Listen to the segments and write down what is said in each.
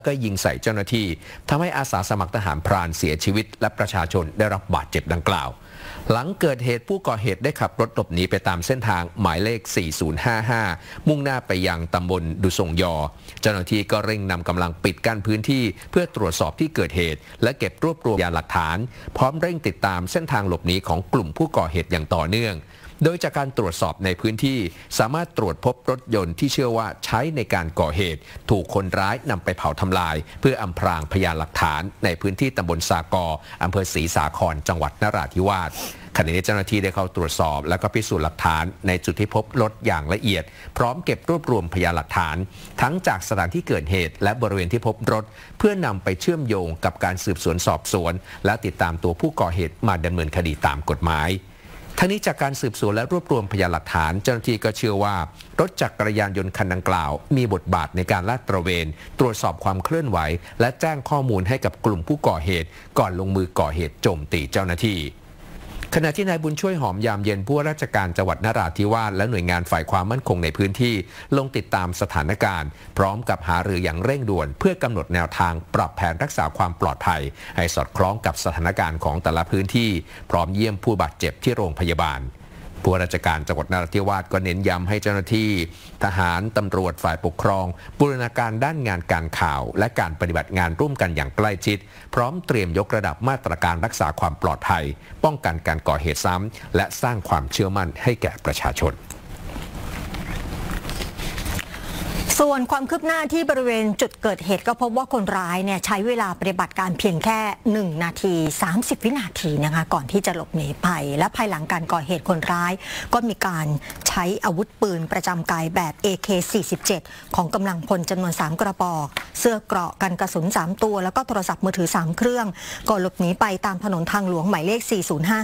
ก็ยิงใส่เจ้าหน้าที่ทำให้อาสาสมัครทหารพรานเสียชีวิตและประชาชนได้รับบาดเจ็บดังกล่าวหลังเกิดเหตุผู้ก่อเหตุได้ขับรถหลบหนีไปตามเส้นทางหมายเลข 4055 มุ่งหน้าไปยังตำบลดุสงยอเจ้าหน้าที่ก็เร่งนำกำลังปิดกั้นพื้นที่เพื่อตรวจสอบที่เกิดเหตุและเก็บรวบรวมพยานหลักฐานพร้อมเร่งติดตามเส้นทางหลบหนีของกลุ่มผู้ก่อเหตุอย่างต่อเนื่องโดยจากการตรวจสอบในพื้นที่สามารถตรวจพบรถยนต์ที่เชื่อว่าใช้ในการก่อเหตุถูกคนร้ายนำไปเผาทำลายเพื่ออำพรางพยานหลักฐานในพื้นที่ตำบลสากออำเภอศรีสาครจังหวัดนราธิวาสขณะนี้เจ้าหน้าที่ได้เข้าตรวจสอบและก็พิสูจน์หลักฐานในจุดที่พบรถอย่างละเอียดพร้อมเก็บรวบรวมพยานหลักฐานทั้งจากสถานที่เกิดเหตุและบริเวณที่พบรถเพื่อนำไปเชื่อมโยงกับการสืบสวนสอบสวนและติดตามตัวผู้ก่อเหตุมาดำเนินคดีตามกฎหมายทั้งนี้จากการสืบสวนและรวบรวมพยานหลักฐานเจ้าหน้าที่ก็เชื่อว่ารถจักรยานยนต์คันดังกล่าวมีบทบาทในการลาดตระเวนตรวจสอบความเคลื่อนไหวและแจ้งข้อมูลให้กับกลุ่มผู้ก่อเหตุก่อนลงมือก่อเหตุโจมตีเจ้าหน้าที่ขณะที่นายบุญช่วยหอมยามเย็นผู้ว่าราชการจังหวัดนราธิวาสและหน่วยงานฝ่ายความมั่นคงในพื้นที่ลงติดตามสถานการณ์พร้อมกับหารืออย่างเร่งด่วนเพื่อกำหนดแนวทางปรับแผนรักษาความปลอดภัยให้สอดคล้องกับสถานการณ์ของแต่ละพื้นที่พร้อมเยี่ยมผู้บาดเจ็บที่โรงพยาบาลผู้ว่าราชการจังหวัดนราธิวาสก็เน้นย้ำให้เจ้าหน้าที่ทหารตำรวจฝ่ายปกครองบูรณาการด้านงานการข่าวและการปฏิบัติงานร่วมกันอย่างใกล้ชิดพร้อมเตรียมยกระดับมาตรการรักษาความปลอดภัยป้องกันการก่อเหตุซ้ำและสร้างความเชื่อมั่นให้แก่ประชาชนส่วนความคืบหน้าที่บริเวณจุดเกิดเหตุก็พบว่าคนร้ายใช้เวลาปฏิบัติการเพียงแค่1 นาที 30 วินาทีนะคะก่อนที่จะหลบหนีไปและภายหลังการก่อเหตุคนร้ายก็มีการใช้อาวุธปืนประจำกายแบบ AK-47 ของกำลังพลจำนวน3 กระบอกเสื้อเกราะกันกระสุน3 ตัวแล้วก็โทรศัพท์มือถือ3 เครื่องก่อนหลบหนีไปตามถนนทางหลวงหมายเลข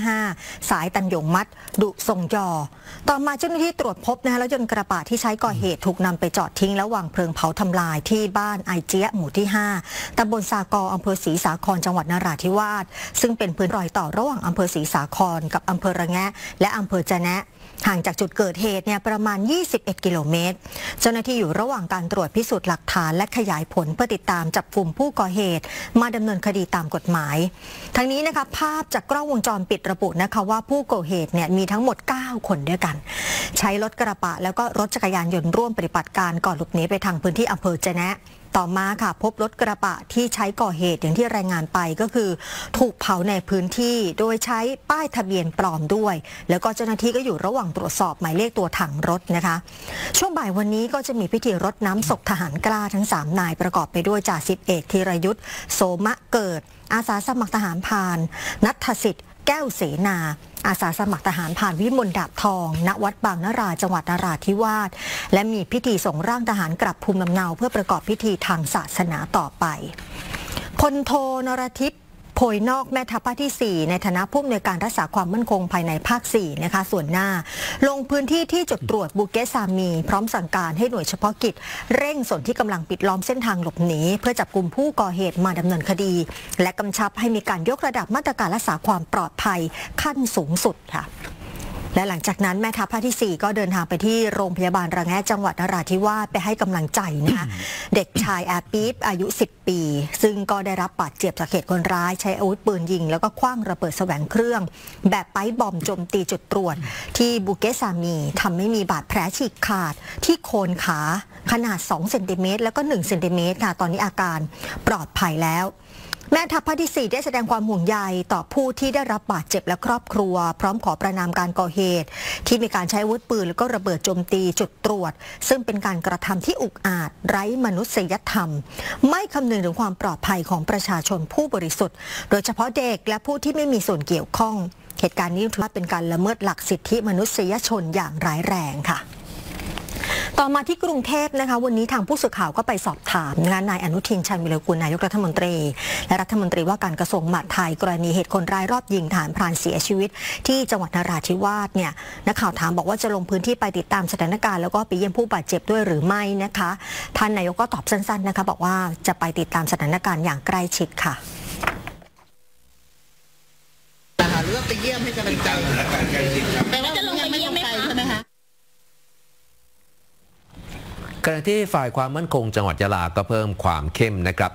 4055 สายตันหยงมัดดุทรงยอต่อมาเจ้าหน้าที่ตรวจพบรถยนต์กระบะที่ใช้ก่อเหตุถูกนำไปจอดทิ้งและวางเพลิงเผาทำลายที่บ้านไอเจี๊ยหมู่ที่ 5 ตำบลสากออำเภอศรีสาครจังหวัดนราธิวาสซึ่งเป็นพื้นรอยต่อระหว่างอำเภอศรีสาครกับอำเภอระแงะและอำเภอจะแนะห่างจากจุดเกิดเหตุประมาณ21 กิโลเมตรเจ้าหน้าที่อยู่ระหว่างการตรวจพิสูจน์หลักฐานและขยายผลเพื่อติดตามจับกลุ่มผู้ก่อเหตุมาดำเนินคดีตามกฎหมายทั้งนี้ภาพจากกล้องวงจรปิดระบุว่าผู้ก่อเหตุมีทั้งหมด9 คนด้วยกันใช้รถกระบะแล้วก็รถจักรยานยนต์ร่วมปฏิบัติการก่อนหลบหนีไปทางพื้นที่อำเภอจะแนะต่อมาพบรถกระบะที่ใช้ก่อเหตุอย่างที่รายงานไปก็คือถูกเผาในพื้นที่โดยใช้ป้ายทะเบียนปลอมด้วยแล้วก็เจ้าหน้าที่ก็อยู่ระหว่างตรวจสอบหมายเลขตัวถังรถนะคะช่วงบ่ายวันนี้ก็จะมีพิธีรดน้ำศพทหารกล้าทั้ง3 นายประกอบไปด้วยจ่าสิบเอกธีรยุทธโสมะเกิดอาสาสมัครทหารพรานณัฐสิทธิ์แก้วเสนาอาสาสมัครทหารผ่านวิมลดาบทองณวัดบางนราจังหวัดนราธิวาสและมีพิธีส่งร่างทหารกลับภูมิลำเนาเพื่อประกอบพิธีทางศาสนาต่อไปพลโทนรทิพย์โพยนอกแม่ทัพภาคที่ 4ในฐานะผู้อำนวยการรักษาความมั่นคงภายในภาค 4ส่วนหน้าลงพื้นที่ที่จุดตรวจบูเกซามีพร้อมสั่งการให้หน่วยเฉพาะกิจเร่งส่วนที่กำลังปิดล้อมเส้นทางหลบหนีเพื่อจับกุมผู้ก่อเหตุมาดำเนินคดีและกำชับให้มีการยกระดับมาตรการรักษาความปลอดภัยขั้นสูงสุดค่ะและหลังจากนั้นแม่ทัพภาคที่ 4ก็เดินทางไปที่โรงพยาบาลระแงะจังหวัดนราธิวาสไปให้กำลังใจเด็กชายอาปี๊บอายุ10 ปีซึ่งก็ได้รับบาดเจ็บจากเหตุคนร้ายใช้อาวุธปืนยิงแล้วก็ขว้างระเบิดแสวงเครื่องแบบไปบอมโจมตีจุดตรวจที่บูเกซามีทำให้มีบาดแผลฉีกขาดที่โคนขาขนาด2 เซนติเมตรแล้วก็1 เซนติเมตรค่ะตอนนี้อาการปลอดภัยแล้วแม่ทัพภาคที่ 4ได้แสดงความห่วงใยต่อผู้ที่ได้รับบาดเจ็บและครอบครัวพร้อมขอประณามการก่อเหตุที่มีการใช้อาวุธปืนและก็ระเบิดโจมตีจุดตรวจซึ่งเป็นการกระทำที่อุกอาจไร้มนุษยธรรมไม่คำนึงถึงความปลอดภัยของประชาชนผู้บริสุทธิ์โดยเฉพาะเด็กและผู้ที่ไม่มีส่วนเกี่ยวข้องเหตุการณ์นี้ถือว่าเป็นการละเมิดหลักสิทธิมนุษยชนอย่างร้ายแรงค่ะต่อมาที่กรุงเทพวันนี้ทางผู้สื่อข่าวก็ไปสอบถามนายอนุทินชาญวิรากูลนายกรัฐมนตรีและรัฐมนตรีว่าการกระทรวงมหาดไทยกรณีเหตุคนร้ายรอบยิงทหารพรานเสียชีวิตที่จังหวัดนราธิวาสนักข่าวถามบอกว่าจะลงพื้นที่ไปติดตามสถานการณ์แล้วก็ไปเยี่ยมผู้บาดเจ็บด้วยหรือไม่นะคะท่านนายกก็ตอบสั้นๆบอกว่าจะไปติดตามสถานการณ์อย่างใกล้ชิดค่ะหรือว่าไปเยี่ยมให้กำลังใจแต่ว่าจะลงไปเยี่ยมใช่ไหมคะขณะที่ฝ่ายความมั่นคงจังหวัดยะลาก็เพิ่มความเข้มนะครับ